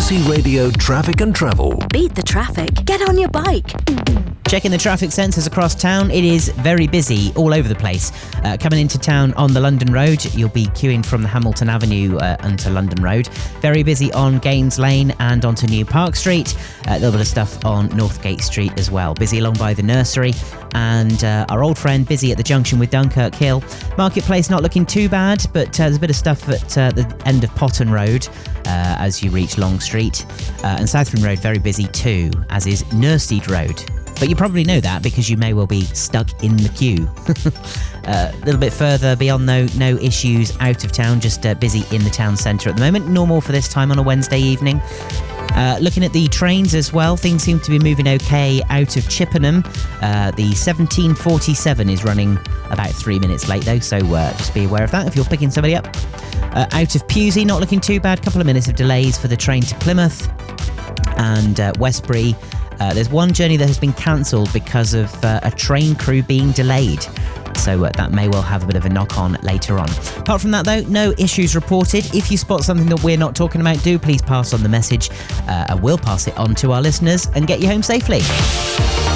BBC Radio Traffic and Travel. Beat the traffic. Get on your bike. Checking the traffic sensors across town, it is very busy all over the place. Coming into town on the London Road, you'll be queuing from the Hamilton Avenue onto London Road. Very busy on Gaines Lane and onto New Park Street. A little bit of stuff on Northgate Street as well. Busy along by the nursery, and our old friend busy at the junction with Dunkirk Hill. Marketplace not looking too bad, but there's a bit of stuff at the end of Potton Road as you reach Long Street. And Southron Road very busy too, as is Nurseed Road. But you probably know that because you may well be stuck in the queue. A little bit further beyond, though, no issues out of town, just busy in the town centre at the moment. Normal for this time on a Wednesday evening. Looking at the trains as well, things seem to be moving okay out of Chippenham. The 1747 is running about 3 minutes late, though, so just be aware of that if you're picking somebody up. Out of Pewsey, not looking too bad. Couple of minutes of delays for the train to Plymouth. And Westbury, there's one journey that has been cancelled because of a train crew being delayed. So that may well have a bit of a knock-on later on. Apart from that, though, no issues reported. If you spot something that we're not talking about, do please pass on the message. And we'll pass it on to our listeners and get you home safely.